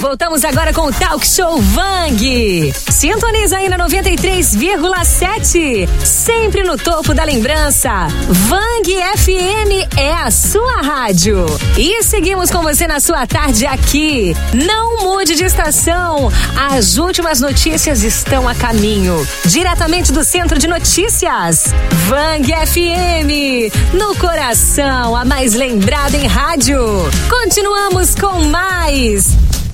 Voltamos agora com o Talk Show Vang. Sintoniza aí na 93,7. Sempre no topo da lembrança. Vang FM é a sua rádio. E seguimos com você na sua tarde aqui. Não mude de estação. As últimas notícias estão a caminho. Diretamente do Centro de Notícias. Vang FM. No coração, a mais lembrada em rádio. Continuamos com mais